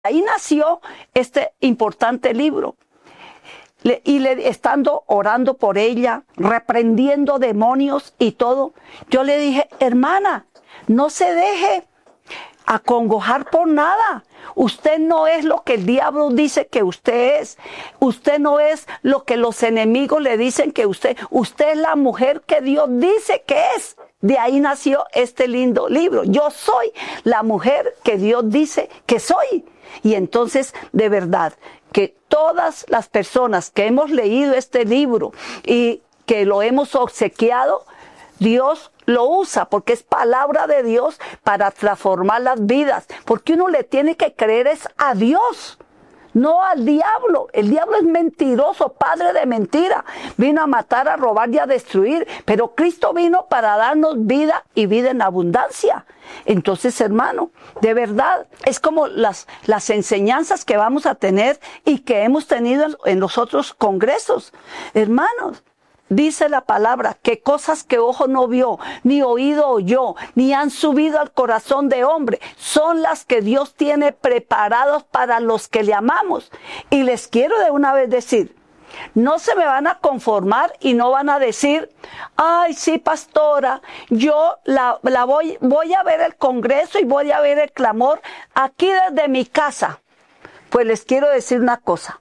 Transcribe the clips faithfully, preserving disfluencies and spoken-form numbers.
Ahí nació este importante libro. Le, y le, estando orando por ella, reprendiendo demonios y todo, yo le dije, hermana, no se deje acongojar por nada. Usted no es lo que el diablo dice que usted es. Usted no es lo que los enemigos le dicen que usted. Usted es la mujer que Dios dice que es. De ahí nació este lindo libro. Yo soy la mujer que Dios dice que soy. Y entonces, de verdad, que todas las personas que hemos leído este libro y que lo hemos obsequiado, Dios lo usa porque es palabra de Dios para transformar las vidas. Porque uno le tiene que creer es a Dios, no al diablo. El diablo es mentiroso, padre de mentira. Vino a matar, a robar y a destruir. Pero Cristo vino para darnos vida y vida en abundancia. Entonces, hermano, de verdad, es como las, las enseñanzas que vamos a tener y que hemos tenido en, en los otros congresos. Hermanos, dice la palabra que cosas que ojo no vio, ni oído oyó, ni han subido al corazón de hombre, son las que Dios tiene preparados para los que le amamos. Y les quiero de una vez decir, no se me van a conformar y no van a decir, ay, sí, pastora, yo la, la voy, voy a ver el congreso y voy a ver el clamor aquí desde mi casa. Pues les quiero decir una cosa,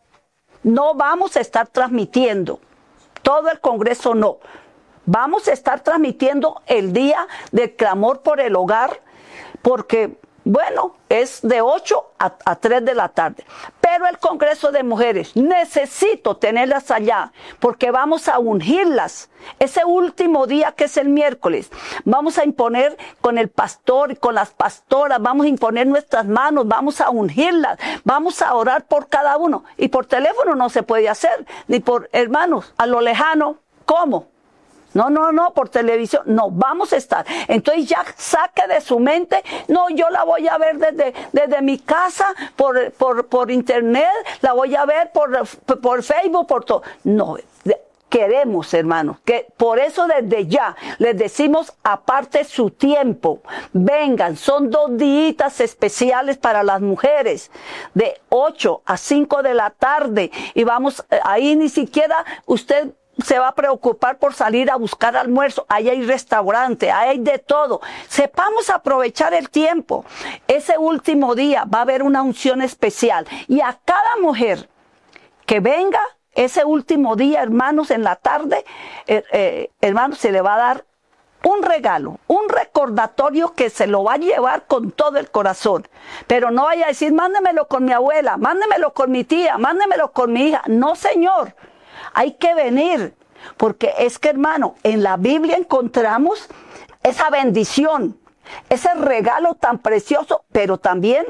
no vamos a estar transmitiendo todo el congreso, no. Vamos a estar transmitiendo el día del clamor por el hogar, porque, bueno, es de ocho a tres de la tarde. Pero el congreso de mujeres, necesito tenerlas allá, porque vamos a ungirlas. Ese último día, que es el miércoles, vamos a imponer con el pastor y con las pastoras, vamos a imponer nuestras manos, vamos a ungirlas, vamos a orar por cada uno. Y por teléfono no se puede hacer, ni por hermanos, a lo lejano. ¿Cómo? No, no, no, por televisión, no, vamos a estar. Entonces ya saque de su mente, no, yo la voy a ver desde, desde mi casa, por, por, por internet, la voy a ver por, por Facebook, por todo. No, queremos, hermanos, que por eso desde ya les decimos, aparte su tiempo, vengan, son dos días especiales para las mujeres, de ocho a cinco de la tarde, y vamos, ahí ni siquiera usted se va a preocupar por salir a buscar almuerzo. Ahí hay restaurante, ahí hay de todo. Sepamos aprovechar el tiempo. Ese último día va a haber una unción especial. Y a cada mujer que venga ese último día, hermanos, en la tarde, eh, eh, hermanos, se le va a dar un regalo, un recordatorio que se lo va a llevar con todo el corazón. Pero no vaya a decir, mándemelo con mi abuela, mándemelo con mi tía, mándemelo con mi hija. No, señor. Hay que venir, porque es que, hermano, en la Biblia encontramos esa bendición, ese regalo tan precioso, pero también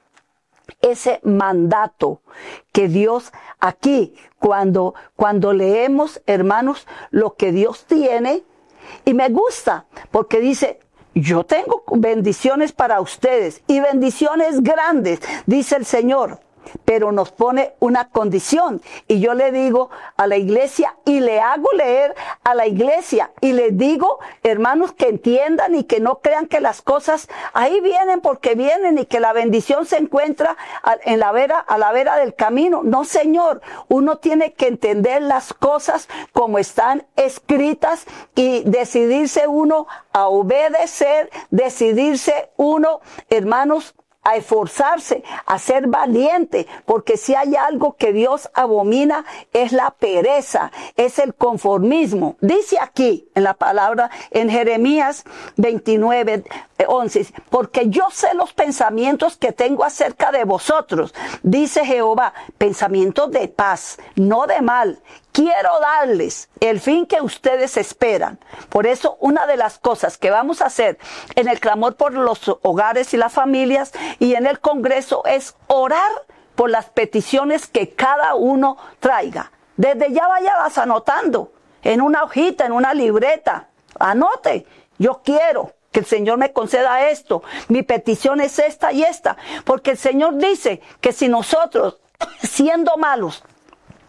ese mandato que Dios aquí, cuando, cuando leemos, hermanos, lo que Dios tiene, y me gusta, porque dice, yo tengo bendiciones para ustedes, y bendiciones grandes, dice el Señor. Pero nos pone una condición, y yo le digo a la iglesia y le hago leer a la iglesia y les digo, hermanos, que entiendan y que no crean que las cosas ahí vienen porque vienen y que la bendición se encuentra en la vera, a la vera del camino. No, señor, uno tiene que entender las cosas como están escritas y decidirse uno a obedecer, decidirse uno, hermanos, a esforzarse, a ser valiente, porque si hay algo que Dios abomina es la pereza, es el conformismo. Dice aquí en la palabra, en Jeremías veintinueve, once, porque yo sé los pensamientos que tengo acerca de vosotros, dice Jehová, pensamientos de paz, no de mal. Quiero darles el fin que ustedes esperan. Por eso, una de las cosas que vamos a hacer en el clamor por los hogares y las familias y en el congreso es orar por las peticiones que cada uno traiga. Desde ya váyalas anotando en una hojita, en una libreta. Anote, yo quiero que el Señor me conceda esto. Mi petición es esta y esta. Porque el Señor dice que si nosotros, siendo malos,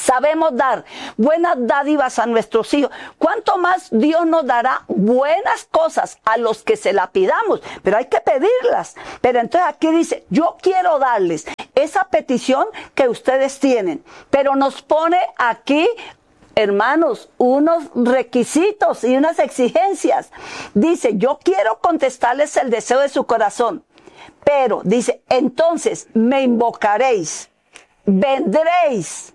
sabemos dar buenas dádivas a nuestros hijos, ¿cuánto más Dios nos dará buenas cosas a los que se la pidamos? Pero hay que pedirlas. Pero entonces aquí dice, yo quiero darles esa petición que ustedes tienen, pero nos pone aquí, hermanos, unos requisitos y unas exigencias. Dice, yo quiero contestarles el deseo de su corazón, pero dice, entonces me invocaréis, vendréis,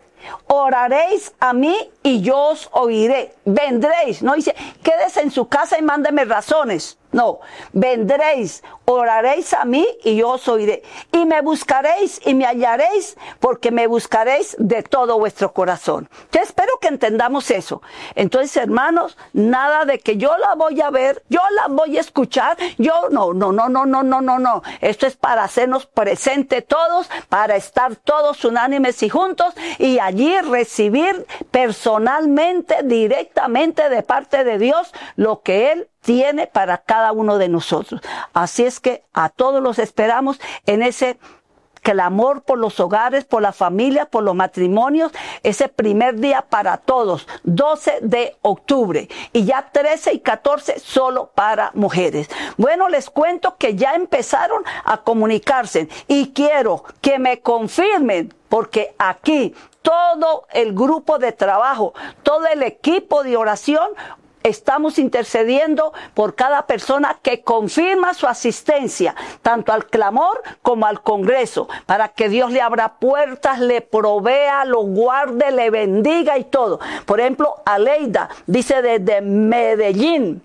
oraréis a mí y yo os oiré. Vendréis, no dice, quédese en su casa y mándeme razones. No, vendréis, oraréis a mí y yo os oiré. Y me buscaréis y me hallaréis, porque me buscaréis de todo vuestro corazón. Yo espero que entendamos eso. Entonces, hermanos, nada de que yo la voy a ver, yo la voy a escuchar, yo no, no, no, no, no, no, no, no. Esto es para hacernos presentes todos, para estar todos unánimes y juntos y allí recibir personalmente, directamente de parte de Dios lo que Él tiene para cada uno de nosotros. Así es que a todos los esperamos en ese clamor por los hogares, por las familias, por los matrimonios, ese primer día para todos, doce de octubre, y ya trece y catorce solo para mujeres. Bueno, les cuento que ya empezaron a comunicarse y quiero que me confirmen, porque aquí todo el grupo de trabajo, todo el equipo de oración, estamos intercediendo por cada persona que confirma su asistencia, tanto al clamor como al congreso, para que Dios le abra puertas, le provea, lo guarde, le bendiga y todo. Por ejemplo, Aleida dice desde Medellín.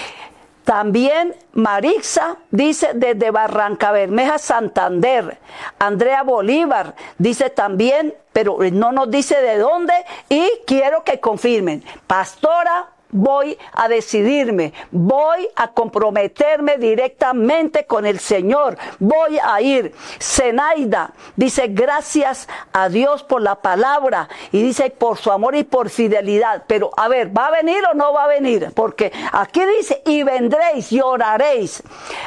También Marixa dice desde Barranca Bermeja, Santander. Andrea Bolívar dice también, pero no nos dice de dónde, y quiero que confirmen. Pastora, voy a decidirme, voy a comprometerme directamente con el Señor, voy a ir. Zenaida dice, gracias a Dios por la palabra, y dice, por su amor y por fidelidad. Pero a ver, ¿va a venir o no va a venir? Porque aquí dice, y vendréis y oraréis.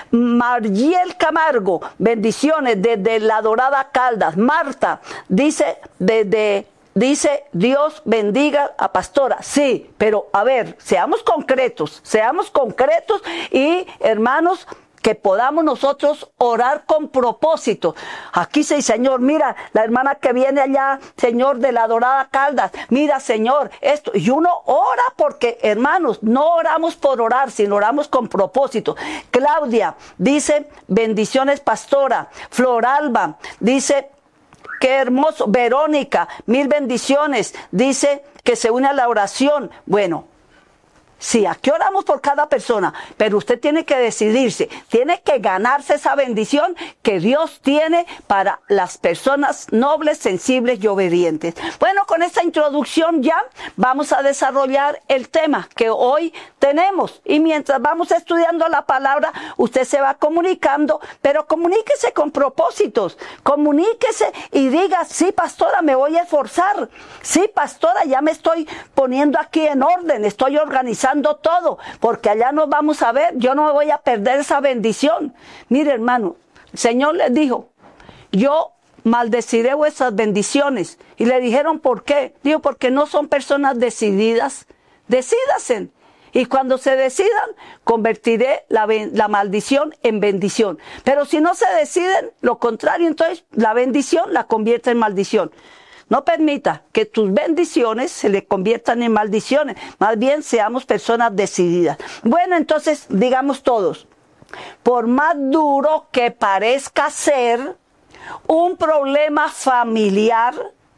Mariel Camargo, bendiciones desde La Dorada, Caldas. Marta dice, desde... Dice, Dios bendiga a Pastora. Sí, pero a ver, seamos concretos, seamos concretos y, hermanos, que podamos nosotros orar con propósito. Aquí sí, Señor, mira, la hermana que viene allá, Señor, de La Dorada Caldas, mira, Señor, esto. Y uno ora porque, hermanos, no oramos por orar, sino oramos con propósito. Claudia dice, bendiciones, Pastora. Floralba dice, qué hermoso. Verónica, mil bendiciones. Dice que se une a la oración. Bueno, sí, aquí oramos por cada persona, pero usted tiene que decidirse, tiene que ganarse esa bendición que Dios tiene para las personas nobles, sensibles y obedientes. Bueno, con esta introducción ya vamos a desarrollar el tema que hoy tenemos. Y mientras vamos estudiando la palabra, usted se va comunicando, pero comuníquese con propósitos, comuníquese y diga, sí, pastora, me voy a esforzar. Sí, pastora, ya me estoy poniendo aquí en orden, estoy organizando todo, porque allá nos vamos a ver, yo no me voy a perder esa bendición. Mire, hermano, el Señor les dijo, yo maldeciré vuestras bendiciones. Y le dijeron, ¿por qué? Digo, porque no son personas decididas. Decídasen. Y cuando se decidan, convertiré la, la maldición en bendición. Pero si no se deciden, lo contrario, entonces la bendición la convierte en maldición. No permita que tus bendiciones se le conviertan en maldiciones. Más bien seamos personas decididas. Bueno, entonces digamos todos, por más duro que parezca ser un problema familiar,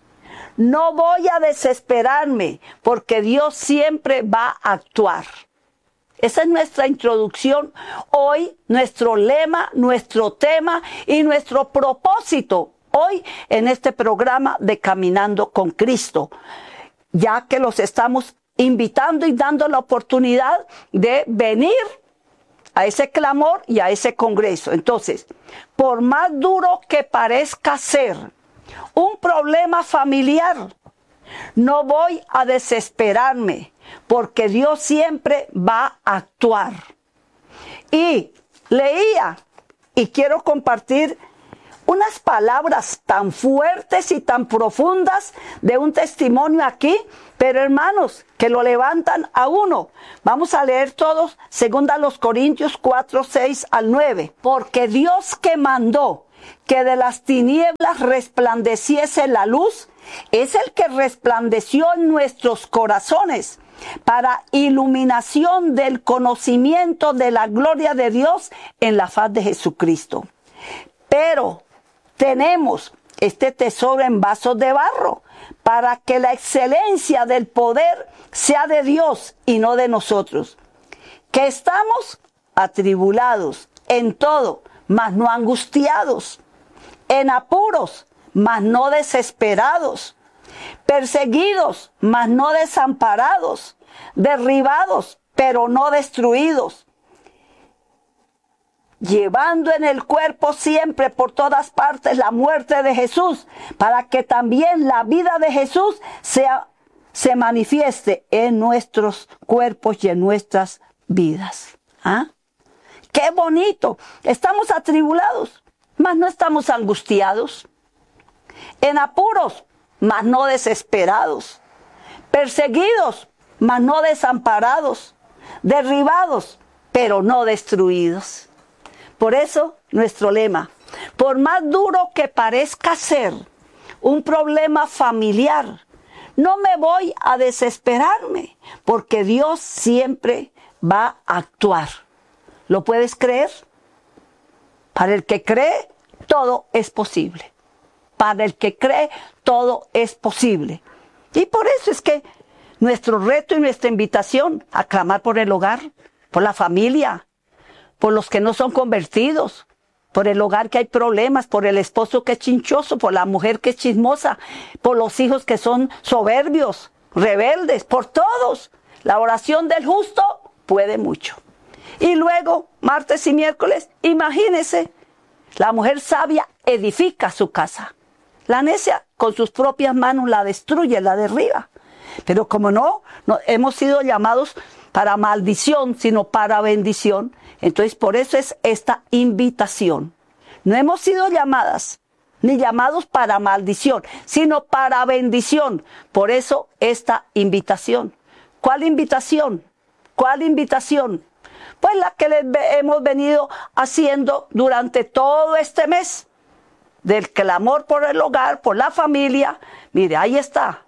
no voy a desesperarme porque Dios siempre va a actuar. Esa es nuestra introducción hoy, nuestro lema, nuestro tema y nuestro propósito hoy en este programa de Caminando con Cristo, ya que los estamos invitando y dando la oportunidad de venir a ese clamor y a ese congreso. Entonces, por más duro que parezca ser un problema familiar, no voy a desesperarme porque Dios siempre va a actuar. Y leía, y quiero compartir unas palabras tan fuertes y tan profundas de un testimonio aquí, pero hermanos, que lo levantan a uno. Vamos a leer todos, segunda a los Corintios cuatro, seis al nueve. Porque Dios que mandó que de las tinieblas resplandeciese la luz, es el que resplandeció en nuestros corazones para iluminación del conocimiento de la gloria de Dios en la faz de Jesucristo. Pero tenemos este tesoro en vasos de barro, para que la excelencia del poder sea de Dios y no de nosotros. Que estamos atribulados en todo, mas no angustiados, en apuros, mas no desesperados, perseguidos, mas no desamparados, derribados, pero no destruidos, llevando en el cuerpo siempre por todas partes la muerte de Jesús, para que también la vida de Jesús sea, se manifieste en nuestros cuerpos y en nuestras vidas. ¿Ah? ¡Qué bonito! Estamos atribulados, mas no estamos angustiados, en apuros, mas no desesperados, perseguidos, mas no desamparados, derribados, pero no destruidos. Por eso, nuestro lema, por más duro que parezca ser un problema familiar, no me voy a desesperarme, porque Dios siempre va a actuar. ¿Lo puedes creer? Para el que cree, todo es posible. Para el que cree, todo es posible. Y por eso es que nuestro reto y nuestra invitación a clamar por el hogar, por la familia, por los que no son convertidos, por el hogar que hay problemas, por el esposo que es chinchoso, por la mujer que es chismosa, por los hijos que son soberbios, rebeldes, por todos. La oración del justo puede mucho. Y luego, martes y miércoles, imagínense, la mujer sabia edifica su casa. La necia con sus propias manos la destruye, la derriba. Pero como no, no hemos sido llamados para maldición, sino para bendición. Entonces, por eso es esta invitación. No hemos sido llamadas, ni llamados para maldición, sino para bendición. Por eso esta invitación. ¿Cuál invitación? ¿Cuál invitación? Pues la que les hemos venido haciendo durante todo este mes. Del clamor por el hogar, por la familia. Mire, ahí está.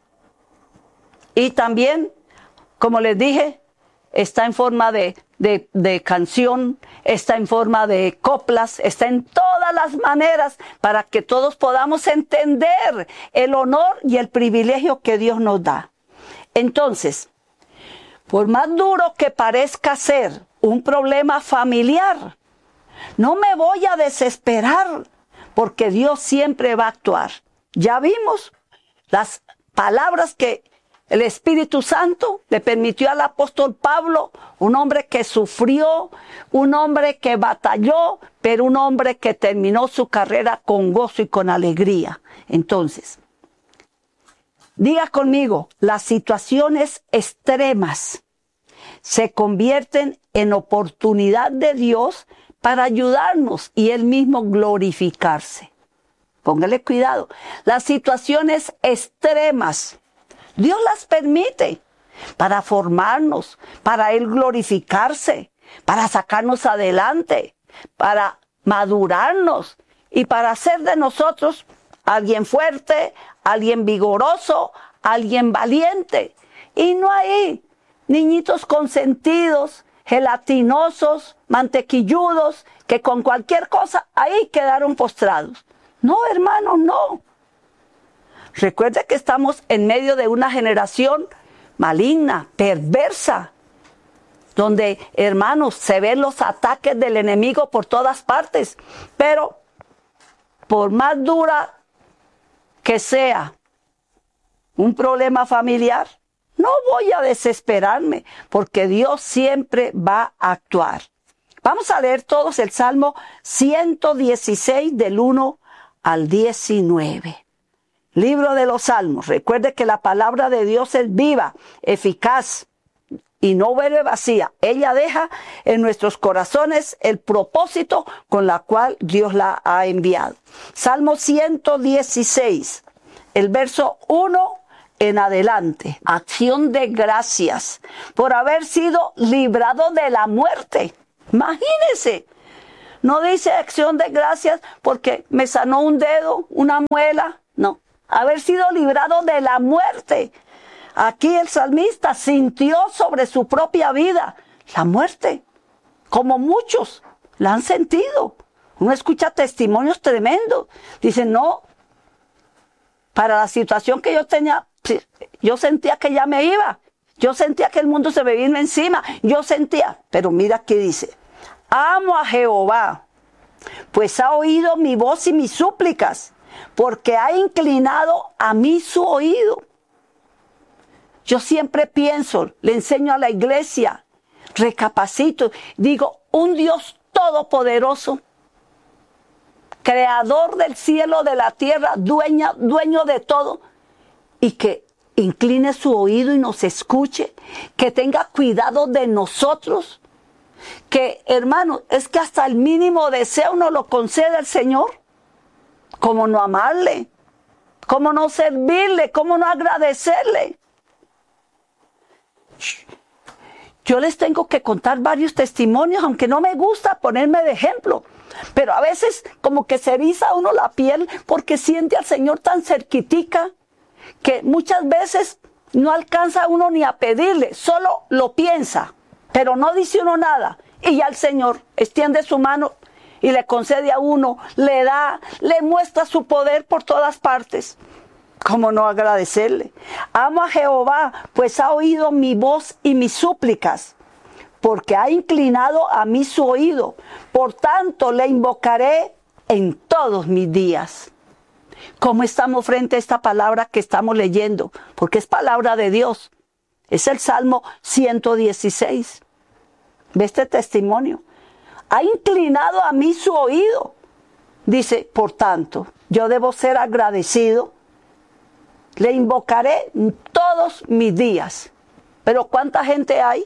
Y también, como les dije, está en forma de, de, de canción, está en forma de coplas, está en todas las maneras para que todos podamos entender el honor y el privilegio que Dios nos da. Entonces, por más duro que parezca ser un problema familiar, no me voy a desesperar, porque Dios siempre va a actuar. Ya vimos las palabras que el Espíritu Santo le permitió al apóstol Pablo, un hombre que sufrió, un hombre que batalló, pero un hombre que terminó su carrera con gozo y con alegría. Entonces, diga conmigo, las situaciones extremas se convierten en oportunidad de Dios para ayudarnos y Él mismo glorificarse. Póngale cuidado. Las situaciones extremas, Dios las permite para formarnos, para Él glorificarse, para sacarnos adelante, para madurarnos y para hacer de nosotros alguien fuerte, alguien vigoroso, alguien valiente. Y no hay niñitos consentidos, gelatinosos, mantequilludos, que con cualquier cosa ahí quedaron postrados. No, hermanos, no. Recuerde que estamos en medio de una generación maligna, perversa, donde, hermanos, se ven los ataques del enemigo por todas partes. Pero, por más dura que sea un problema familiar, no voy a desesperarme, porque Dios siempre va a actuar. Vamos a leer todos el Salmo ciento dieciséis del uno al diecinueve. Libro de los Salmos. Recuerde que la palabra de Dios es viva, eficaz, y no vuelve vacía. Ella deja en nuestros corazones el propósito con la cual Dios la ha enviado. Salmo ciento dieciséis, el verso uno en adelante. Acción de gracias por haber sido librado de la muerte. Imagínense. No dice acción de gracias porque me sanó un dedo, una muela. No, haber sido librado de la muerte. Aquí el salmista sintió sobre su propia vida la muerte, como muchos la han sentido. Uno escucha testimonios tremendos. Dicen, no, para la situación que yo tenía, yo sentía que ya me iba. Yo sentía que el mundo se me vino encima. Yo sentía, pero mira aquí dice, amo a Jehová, pues ha oído mi voz y mis súplicas, porque ha inclinado a mí su oído. Yo siempre pienso, le enseño a la iglesia, recapacito, digo, un Dios todopoderoso, creador del cielo, de la tierra, dueña, dueño de todo, y que incline su oído y nos escuche, que tenga cuidado de nosotros, que, hermano, es que hasta el mínimo deseo nos lo concede el Señor. ¿Cómo no amarle? ¿Cómo no servirle? ¿Cómo no agradecerle? Yo les tengo que contar varios testimonios, aunque no me gusta ponerme de ejemplo, pero a veces como que se eriza uno la piel porque siente al Señor tan cerquitica que muchas veces no alcanza uno ni a pedirle, solo lo piensa, pero no dice uno nada, y ya el Señor extiende su mano y le concede a uno, le da, le muestra su poder por todas partes. ¿Cómo no agradecerle? Amo a Jehová, pues ha oído mi voz y mis súplicas, porque ha inclinado a mí su oído. Por tanto, le invocaré en todos mis días. ¿Cómo estamos frente a esta palabra que estamos leyendo? Porque es palabra de Dios. Es el Salmo ciento dieciséis. ¿Ve este testimonio? Ha inclinado a mí su oído. Dice, por tanto, yo debo ser agradecido. Le invocaré todos mis días. Pero ¿cuánta gente hay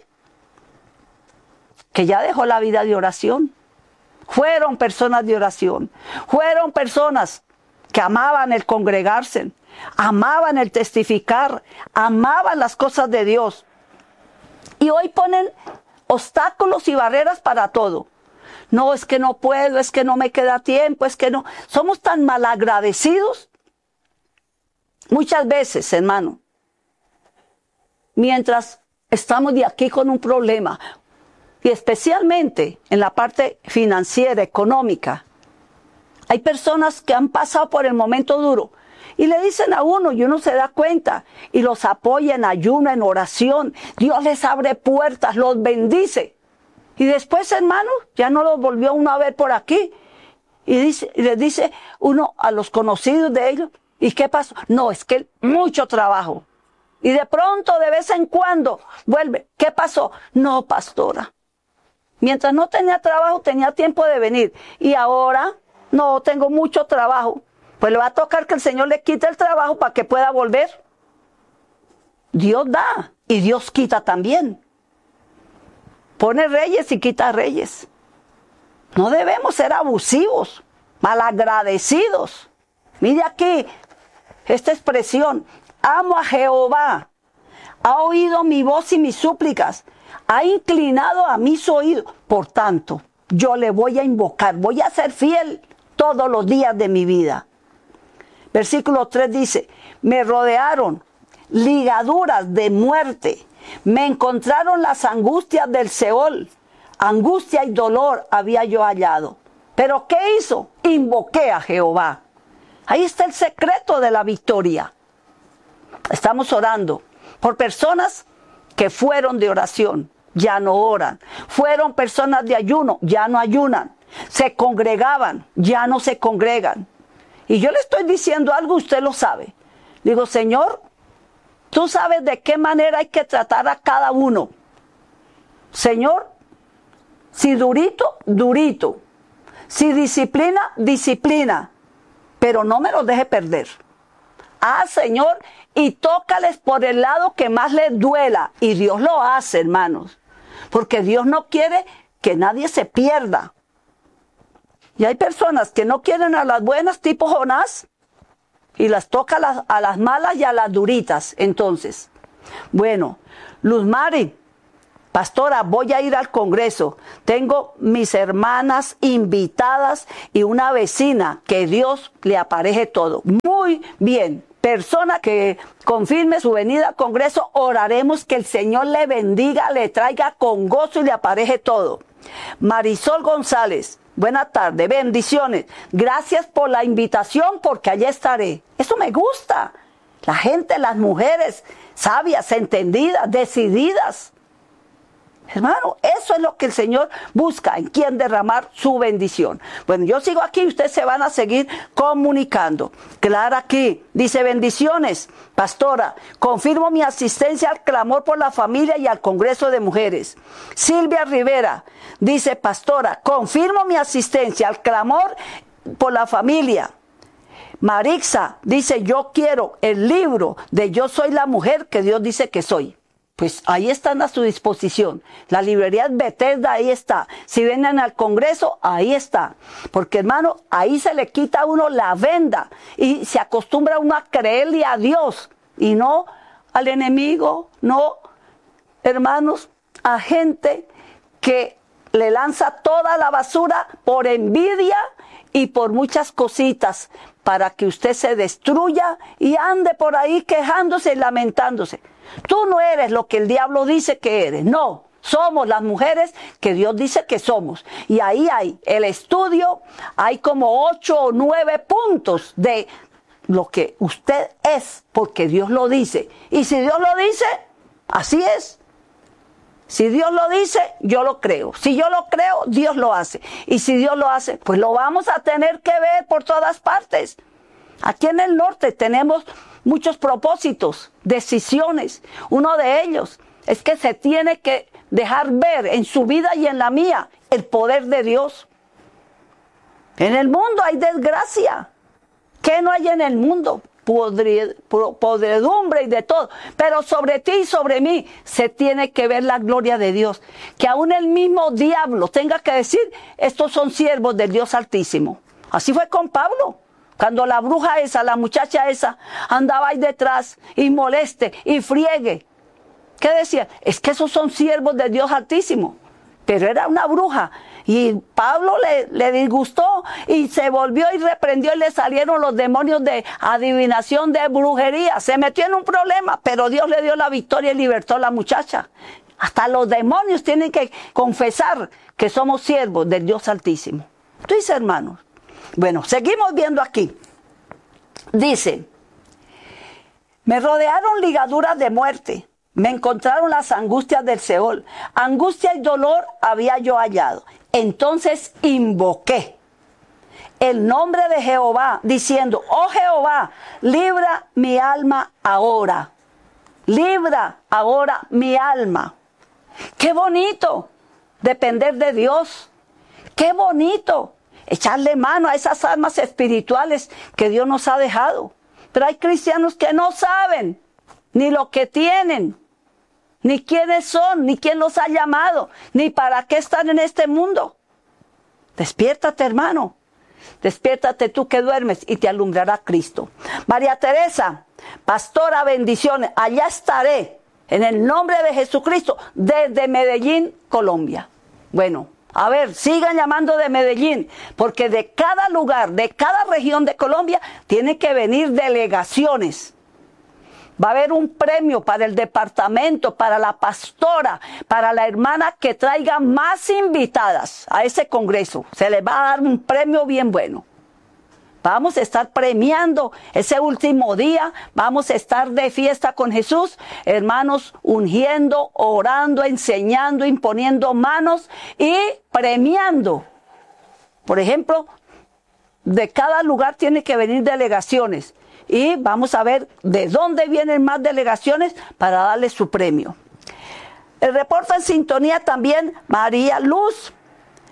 que ya dejó la vida de oración? Fueron personas de oración. Fueron personas que amaban el congregarse, amaban el testificar, amaban las cosas de Dios. Y hoy ponen obstáculos y barreras para todo. No, es que no puedo, es que no me queda tiempo, es que no. Somos tan malagradecidos. Muchas veces, hermano, mientras estamos de aquí con un problema, y especialmente en la parte financiera, económica, hay personas que han pasado por el momento duro y le dicen a uno y uno se da cuenta y los apoya en ayuno, en oración. Dios les abre puertas, los bendice. Y después, hermano, ya no los volvió uno a ver por aquí. Y, dice, y les dice uno a los conocidos de ellos, ¿y qué pasó? No, es que mucho trabajo. Y de pronto, de vez en cuando, vuelve. ¿Qué pasó? No, pastora. Mientras no tenía trabajo, tenía tiempo de venir. Y ahora, no, tengo mucho trabajo. Pues le va a tocar que el Señor le quite el trabajo para que pueda volver. Dios da y Dios quita también. Pone reyes y quita reyes. No debemos ser abusivos, malagradecidos. Mire aquí esta expresión, amo a Jehová, ha oído mi voz y mis súplicas, ha inclinado a mí su oído. Por tanto, yo le voy a invocar, voy a ser fiel todos los días de mi vida. Versículo tres dice, me rodearon ligaduras de muerte, me encontraron las angustias del Seol, angustia y dolor había yo hallado. ¿Pero qué hizo? Invoqué a Jehová. Ahí está el secreto de la victoria. Estamos orando por personas que fueron de oración, ya no oran. Fueron personas de ayuno, ya no ayunan. Se congregaban, ya no se congregan. Y yo le estoy diciendo algo, usted lo sabe. Digo, Señor, tú sabes de qué manera hay que tratar a cada uno. Señor, si durito, durito. Si disciplina, disciplina. Pero no me los deje perder. ah, Señor, y tócales por el lado que más les duela. Y Dios lo hace, hermanos, porque Dios no quiere que nadie se pierda. Y hay personas que no quieren a las buenas, tipo Jonás, y las toca a las, a las malas y a las duritas. Entonces, bueno, Luz Mari, pastora, voy a ir al Congreso. Tengo mis hermanas invitadas y una vecina, que Dios le apareje todo. Muy bien. Persona que confirme su venida al Congreso, oraremos que el Señor le bendiga, le traiga con gozo y le apareje todo. Marisol González, buena tarde, bendiciones. Gracias por la invitación, porque allá estaré. Eso me gusta. La gente, las mujeres sabias, entendidas, decididas. Hermano, eso es lo que el Señor busca, en quien derramar su bendición. Bueno, yo sigo aquí y ustedes se van a seguir comunicando. Clara aquí dice: bendiciones, pastora, confirmo mi asistencia al clamor por la familia y al Congreso de Mujeres. Silvia Rivera dice: pastora, confirmo mi asistencia al clamor por la familia. Marixa dice: yo quiero el libro de Yo soy la mujer que Dios dice que soy. Pues ahí están a su disposición. La librería Bethesda, ahí está. Si vienen al Congreso, ahí está. Porque, hermano, ahí se le quita a uno la venda y se acostumbra uno a creerle a Dios y no al enemigo, no, hermanos, a gente que le lanza toda la basura por envidia y por muchas cositas para que usted se destruya y ande por ahí quejándose y lamentándose. Tú no eres lo que el diablo dice que eres, no. Somos las mujeres que Dios dice que somos. Y ahí hay el estudio, hay como ocho o nueve puntos de lo que usted es, porque Dios lo dice. Y si Dios lo dice, así es. Si Dios lo dice, yo lo creo. Si yo lo creo, Dios lo hace. Y si Dios lo hace, pues lo vamos a tener que ver por todas partes. Aquí en el norte tenemos muchos propósitos, decisiones. Uno de ellos es que se tiene que dejar ver en su vida y en la mía el poder de Dios. En el mundo hay desgracia. ¿Qué no hay en el mundo? Podredumbre y de todo. Pero sobre ti y sobre mí se tiene que ver la gloria de Dios. Que aún el mismo diablo tenga que decir: estos son siervos del Dios Altísimo. Así fue con Pablo. Cuando la bruja esa, la muchacha esa, andaba ahí detrás y moleste y friegue. ¿Qué decía? Es que esos son siervos de Dios Altísimo. Pero era una bruja. Y Pablo le, le disgustó y se volvió y reprendió y le salieron los demonios de adivinación, de brujería. Se metió en un problema, pero Dios le dio la victoria y libertó a la muchacha. Hasta los demonios tienen que confesar que somos siervos del Dios Altísimo. ¿Tú dices, hermanos? Bueno, seguimos viendo aquí. Dice: me rodearon ligaduras de muerte, me encontraron las angustias del Seol. Angustia y dolor había yo hallado. Entonces invoqué el nombre de Jehová, diciendo: oh Jehová, libra mi alma ahora. Libra ahora mi alma. Qué bonito depender de Dios. Qué bonito echarle mano a esas almas espirituales que Dios nos ha dejado. Pero hay cristianos que no saben ni lo que tienen, ni quiénes son, ni quién los ha llamado, ni para qué están en este mundo. Despiértate, hermano. Despiértate tú que duermes y te alumbrará Cristo. María Teresa, pastora, bendiciones. Allá estaré en el nombre de Jesucristo desde Medellín, Colombia. Bueno, a ver, sigan llamando de Medellín, porque de cada lugar, de cada región de Colombia, tienen que venir delegaciones. Va a haber un premio para el departamento, para la pastora, para la hermana que traiga más invitadas a ese congreso. Se les va a dar un premio bien bueno. Vamos a estar premiando ese último día, vamos a estar de fiesta con Jesús, hermanos, ungiendo, orando, enseñando, imponiendo manos y premiando. Por ejemplo, de cada lugar tiene que venir delegaciones y vamos a ver de dónde vienen más delegaciones para darle su premio. El reporte en sintonía también María Luz,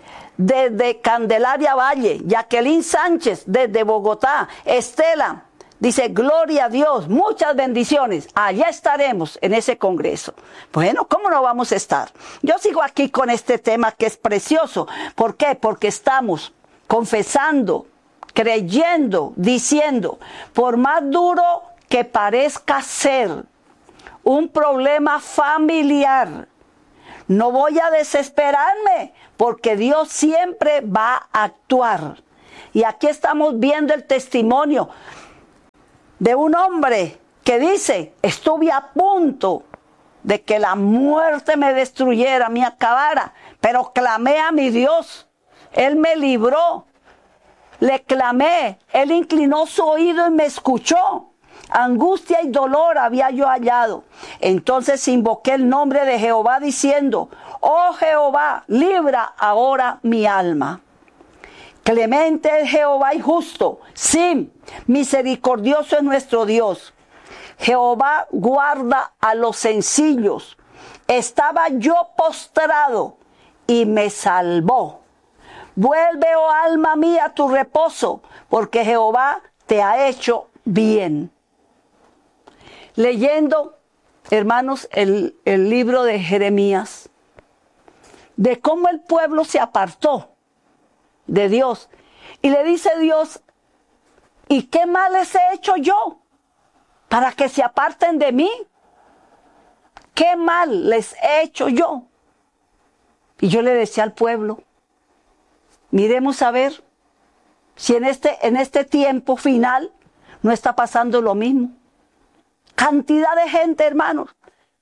desde Candelaria Valle, Jacqueline Sánchez desde Bogotá, Estela Dice, gloria a Dios, muchas bendiciones. Allá estaremos en ese congreso. Bueno, ¿cómo no vamos a estar? Yo sigo aquí con este tema que es precioso. ¿Por qué? Porque estamos confesando, creyendo, diciendo, por más duro que parezca ser un problema familiar, no voy a desesperarme, porque Dios siempre va a actuar. Y aquí estamos viendo el testimonio de un hombre que dice, estuve a punto de que la muerte me destruyera, me acabara, pero clamé a mi Dios. Él me libró, le clamé, Él inclinó su oído y me escuchó. Angustia y dolor había yo hallado. Entonces invoqué el nombre de Jehová diciendo, oh Jehová, libra ahora mi alma. Clemente es Jehová y justo, sí, misericordioso es nuestro Dios. Jehová guarda a los sencillos. Estaba yo postrado y me salvó. Vuelve, oh alma mía, a tu reposo, porque Jehová te ha hecho bien. Leyendo, hermanos, el, el libro de Jeremías, de cómo el pueblo se apartó de Dios. Y le dice Dios, ¿y qué mal les he hecho yo para que se aparten de mí? ¿Qué mal les he hecho yo? Y yo le decía al pueblo, miremos a ver si en este, en este tiempo final no está pasando lo mismo. Cantidad de gente, hermanos,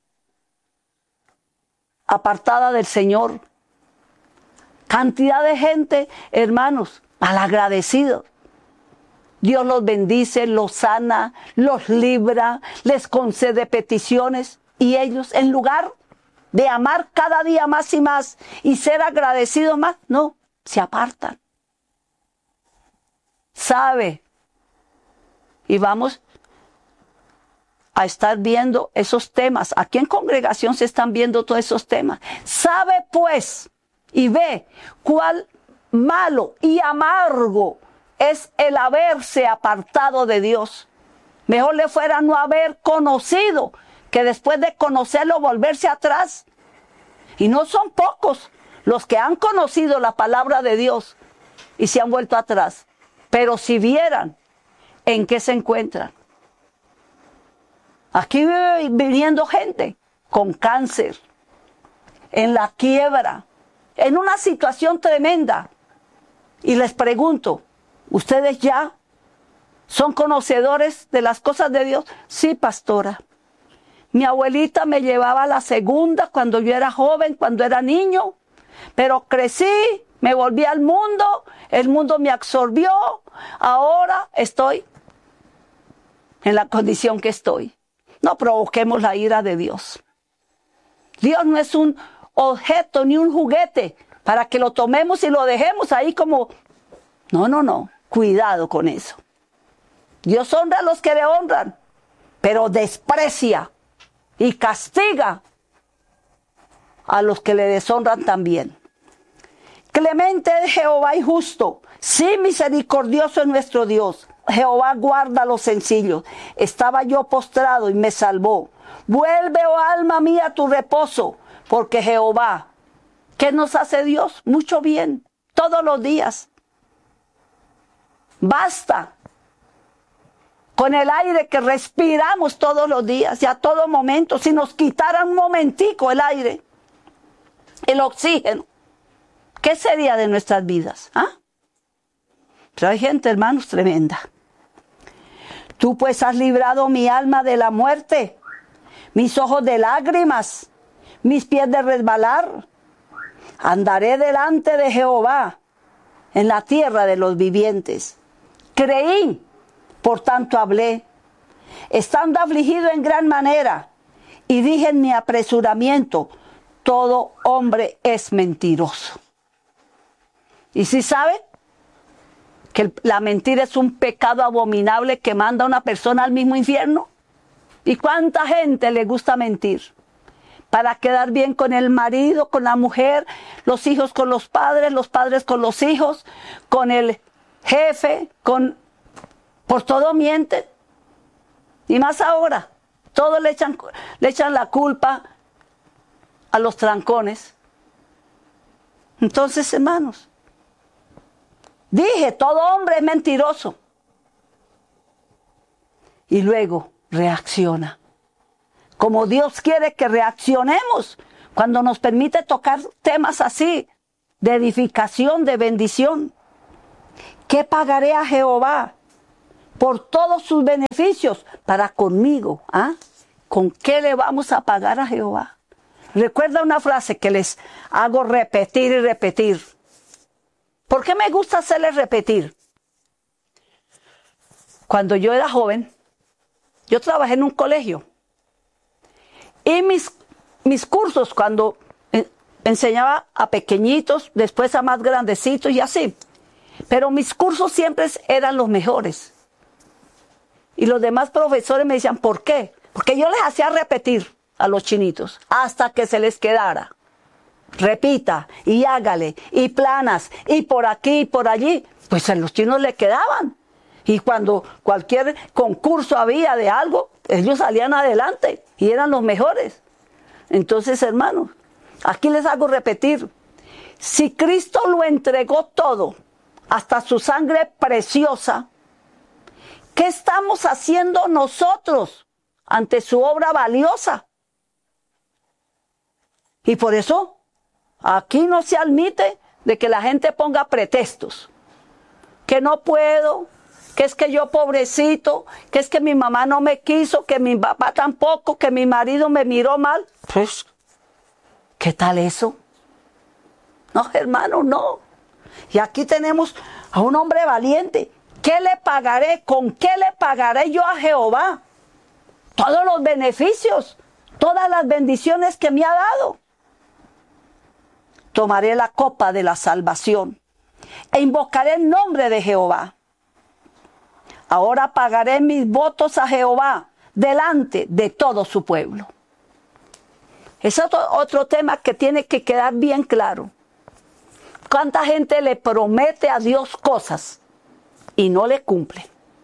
apartada del Señor. Cantidad de gente, hermanos, malagradecidos. Dios los bendice, los sana, los libra, les concede peticiones. Y ellos, en lugar de amar cada día más y más y ser agradecidos más, no, se apartan. Sabe. Y vamos a estar viendo esos temas. Aquí en congregación se están viendo todos esos temas. Sabe pues y ve cuál malo y amargo es el haberse apartado de Dios. Mejor le fuera no haber conocido que después de conocerlo volverse atrás. Y no son pocos los que han conocido la palabra de Dios y se han vuelto atrás. Pero si vieran en qué se encuentran. Aquí vive viniendo gente con cáncer, en la quiebra, en una situación tremenda. Y les pregunto, ¿ustedes ya son conocedores de las cosas de Dios? Sí, pastora. Mi abuelita me llevaba a la segunda cuando yo era joven, cuando era niño, pero crecí, me volví al mundo, el mundo me absorbió, ahora estoy en la condición que estoy. No provoquemos la ira de Dios. Dios no es un objeto ni un juguete para que lo tomemos y lo dejemos ahí como... No, no, no. Cuidado con eso. Dios honra a los que le honran, pero desprecia y castiga a los que le deshonran también. Clemente es Jehová y justo, sí, misericordioso es nuestro Dios. Jehová guarda a los sencillos. Estaba yo postrado y me salvó. Vuelve, oh alma mía, a tu reposo, porque Jehová, ¿qué nos hace Dios? Mucho bien, todos los días. Basta con el aire que respiramos todos los días y a todo momento. Si nos quitaran un momentico el aire, el oxígeno, ¿qué sería de nuestras vidas? ¿Ah? Pero hay gente, hermanos, tremenda. Tú pues has librado mi alma de la muerte, mis ojos de lágrimas, mis pies de resbalar. Andaré delante de Jehová en la tierra de los vivientes. Creí, por tanto hablé, estando afligido en gran manera, y dije en mi apresuramiento, todo hombre es mentiroso. ¿Y si sabe? Que la mentira es un pecado abominable que manda a una persona al mismo infierno. ¿Y cuánta gente le gusta mentir? Para quedar bien con el marido, con la mujer, los hijos con los padres, los padres con los hijos, con el jefe, con... por todo mienten. Y más ahora, todos le echan, le echan la culpa a los trancones. Entonces, hermanos, dije, todo hombre es mentiroso. Y luego reacciona. Como Dios quiere que reaccionemos cuando nos permite tocar temas así, de edificación, de bendición. ¿Qué pagaré a Jehová por todos sus beneficios para conmigo? ¿Ah? ¿Con qué le vamos a pagar a Jehová? Recuerda una frase que les hago repetir y repetir. ¿Por qué me gusta hacerles repetir? Cuando yo era joven, yo trabajé en un colegio. Y mis, mis cursos, cuando enseñaba a pequeñitos, después a más grandecitos y así. Pero mis cursos siempre eran los mejores. Y los demás profesores me decían, ¿por qué? Porque yo les hacía repetir a los chinitos hasta que se les quedara. Repita y hágale y planas y por aquí y por allí. Pues a los chinos le quedaban. Y cuando cualquier concurso había de algo, ellos salían adelante y eran los mejores. Entonces, hermanos, aquí les hago repetir. Si Cristo lo entregó todo, hasta su sangre preciosa, ¿qué estamos haciendo nosotros ante su obra valiosa? Y por eso, aquí no se admite de que la gente ponga pretextos. Que no puedo, que es que yo pobrecito, que es que mi mamá no me quiso, que mi papá tampoco, que mi marido me miró mal. Pues, ¿qué tal eso? No, hermano, no. Y aquí tenemos a un hombre valiente. ¿Qué le pagaré? ¿Con qué le pagaré yo a Jehová? Todos los beneficios, todas las bendiciones que me ha dado. Tomaré la copa de la salvación e invocaré el nombre de Jehová. Ahora pagaré mis votos a Jehová delante de todo su pueblo. Es otro, otro tema que tiene que quedar bien claro. ¿Cuánta gente le promete a Dios cosas y no le cumple?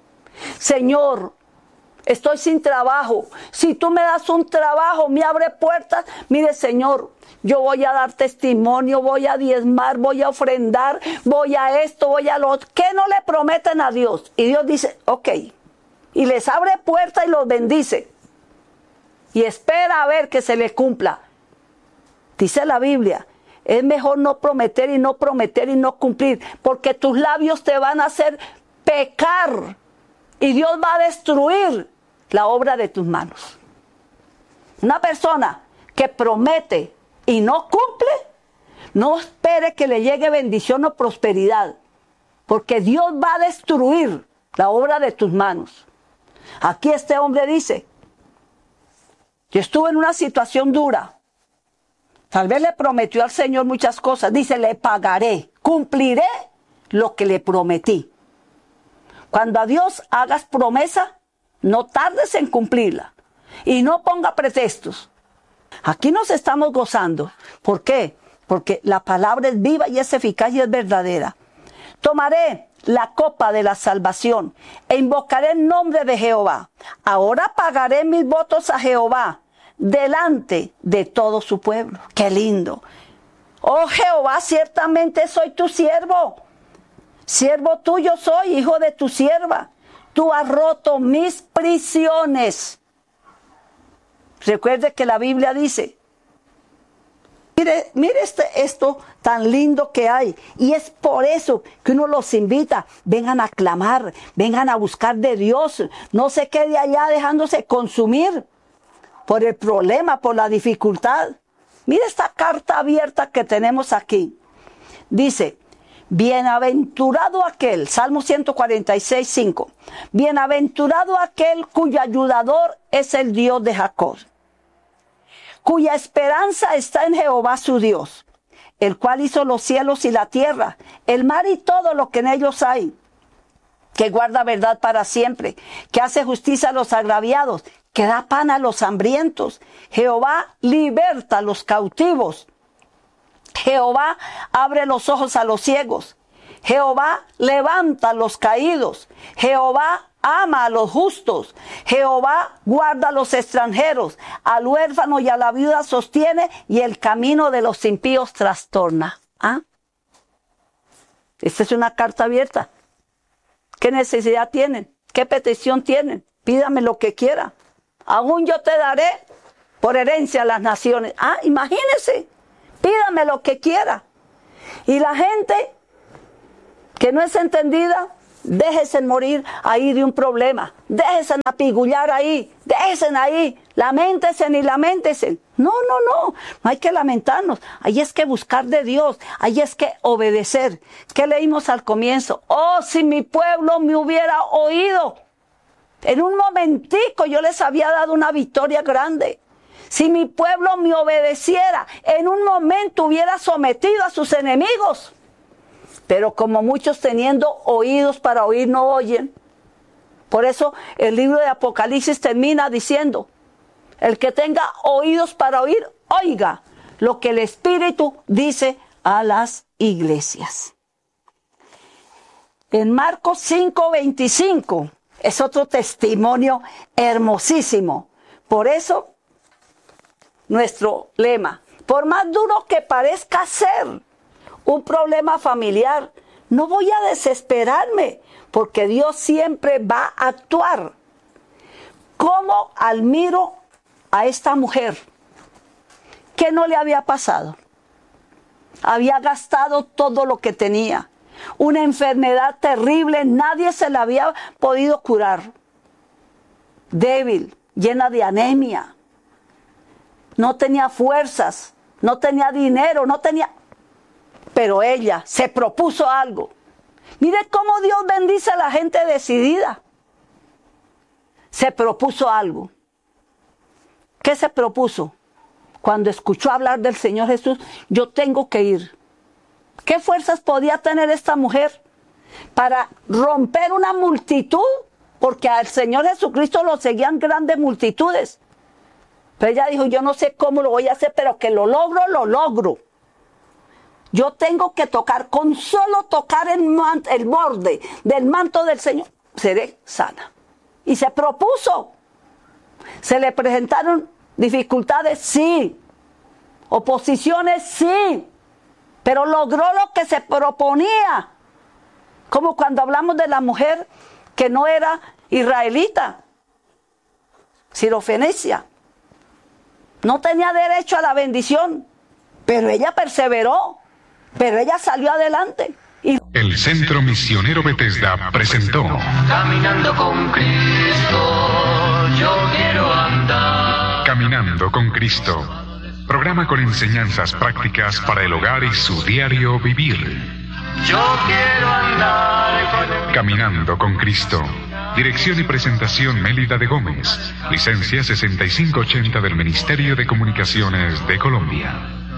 Señor, estoy sin trabajo. Si tú me das un trabajo, me abre puertas. Mire, Señor, yo voy a dar testimonio, voy a diezmar, voy a ofrendar, voy a esto, voy a lo otro. ¿Qué no le prometen a Dios? Y Dios dice, ok. Y les abre puertas y los bendice. Y espera a ver que se le cumpla. Dice la Biblia, es mejor no prometer y no prometer y no cumplir, porque tus labios te van a hacer pecar y Dios va a destruir la obra de tus manos. Una persona que promete y no cumple, no espere que le llegue bendición o prosperidad, porque Dios va a destruir la obra de tus manos. Aquí este hombre dice, yo estuve en una situación dura, tal vez le prometió al Señor muchas cosas, dice, le pagaré, cumpliré lo que le prometí. Cuando a Dios hagas promesa, no tardes en cumplirla y no ponga pretextos. Aquí nos estamos gozando. ¿Por qué? Porque la palabra es viva y es eficaz y es verdadera. Tomaré la copa de la salvación e invocaré el nombre de Jehová. Ahora pagaré mis votos a Jehová delante de todo su pueblo. ¡Qué lindo! Oh Jehová, ciertamente soy tu siervo. Siervo tuyo soy, hijo de tu sierva. Tú has roto mis prisiones. Recuerde que la Biblia dice, mire, mire este, esto tan lindo que hay. Y es por eso que uno los invita, vengan a clamar, vengan a buscar de Dios. No se quede allá dejándose consumir por el problema, por la dificultad. Mire esta carta abierta que tenemos aquí. Dice, bienaventurado aquel, Salmo ciento cuarenta y seis, cinco. Bienaventurado aquel cuyo ayudador es el Dios de Jacob, cuya esperanza está en Jehová su Dios, el cual hizo los cielos y la tierra, el mar y todo lo que en ellos hay, que guarda verdad para siempre, que hace justicia a los agraviados, que da pan a los hambrientos. Jehová liberta a los cautivos. Jehová abre los ojos a los ciegos. Jehová levanta a los caídos. Jehová ama a los justos. Jehová guarda a los extranjeros, al huérfano y a la viuda sostiene, y el camino de los impíos trastorna. ¿Ah? Esta es una carta abierta. ¿Qué necesidad tienen? ¿Qué petición tienen? Pídame lo que quiera. Aún yo te daré por herencia a las naciones. Ah, imagínense. Pídame lo que quiera. Y la gente que no es entendida, déjense morir ahí de un problema. Déjense apigullar ahí. Déjense ahí. Lamentense y lamentense. No, no, no. No hay que lamentarnos. Ahí es que buscar de Dios. Ahí es que obedecer. ¿Qué leímos al comienzo? Oh, si mi pueblo me hubiera oído. En un momentico yo les había dado una victoria grande. Si mi pueblo me obedeciera, en un momento hubiera sometido a sus enemigos. Pero como muchos teniendo oídos para oír no oyen. Por eso el libro de Apocalipsis termina diciendo, el que tenga oídos para oír, oiga lo que el Espíritu dice a las iglesias. En Marcos cinco veinticinco es otro testimonio hermosísimo. Por eso, nuestro lema, por más duro que parezca ser un problema familiar, no voy a desesperarme, porque Dios siempre va a actuar. ¿Cómo admiro a esta mujer? ¿Qué no le había pasado? Había gastado todo lo que tenía. Una enfermedad terrible, nadie se la había podido curar. Débil, llena de anemia. No tenía fuerzas, no tenía dinero, no tenía... Pero ella se propuso algo. Mire cómo Dios bendice a la gente decidida. Se propuso algo. ¿Qué se propuso? Cuando escuchó hablar del Señor Jesús, yo tengo que ir. ¿Qué fuerzas podía tener esta mujer para romper una multitud? Porque al Señor Jesucristo lo seguían grandes multitudes. Pero ella dijo, yo no sé cómo lo voy a hacer, pero que lo logro, lo logro. Yo tengo que tocar, con solo tocar el, man, el borde del manto del Señor, seré sana. Y se propuso. ¿Se le presentaron dificultades? Sí. Oposiciones, sí. Pero logró lo que se proponía. Como cuando hablamos de la mujer que no era israelita, sirofenicia. No tenía derecho a la bendición, pero ella perseveró, pero ella salió adelante. Y... El Centro Misionero Bethesda presentó Caminando con Cristo, yo quiero andar. Caminando con Cristo, programa con enseñanzas prácticas para el hogar y su diario vivir. Yo quiero andar. Caminando con Cristo. Dirección y presentación Mélida de Gómez. Licencia sesenta y cinco ochenta del Ministerio de Comunicaciones de Colombia.